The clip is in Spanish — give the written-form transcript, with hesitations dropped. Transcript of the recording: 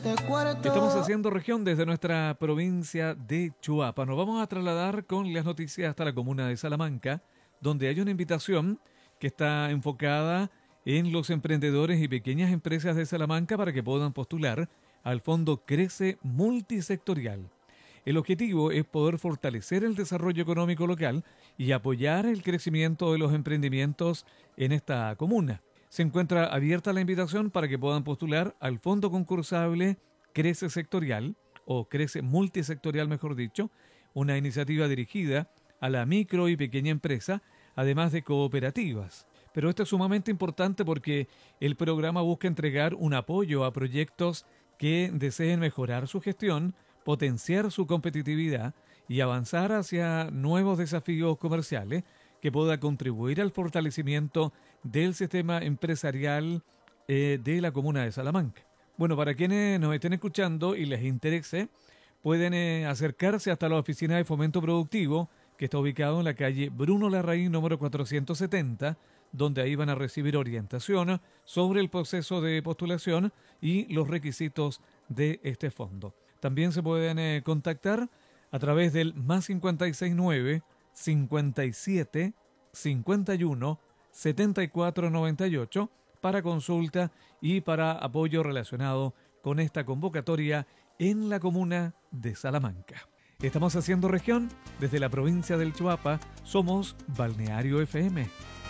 Estamos haciendo región desde nuestra provincia de Chuapa. Nos vamos a trasladar con las noticias hasta la comuna de Salamanca, donde hay una invitación que está enfocada en los emprendedores y pequeñas empresas de Salamanca para que puedan postular al Fondo Crece Multisectorial. El objetivo es poder fortalecer el desarrollo económico local y apoyar el crecimiento de los emprendimientos en esta comuna. Se encuentra abierta la invitación para que puedan postular al fondo concursable Crece Sectorial, o Crece Multisectorial mejor dicho, una iniciativa dirigida a la micro y pequeña empresa, además de cooperativas. Pero esto es sumamente importante porque el programa busca entregar un apoyo a proyectos que deseen mejorar su gestión, potenciar su competitividad y avanzar hacia nuevos desafíos comerciales que pueda contribuir al fortalecimiento del sistema empresarial de la comuna de Salamanca. Bueno, para quienes nos estén escuchando y les interese, pueden acercarse hasta la oficina de Fomento Productivo, que está ubicado en la calle Bruno Larraín número 470, donde ahí van a recibir orientación sobre el proceso de postulación y los requisitos de este fondo. También se pueden contactar a través del más 569 57 51 74 98 para consulta y para apoyo relacionado con esta convocatoria en la comuna de Salamanca. Estamos haciendo región desde la provincia del Chuapa. Somos Balneario FM.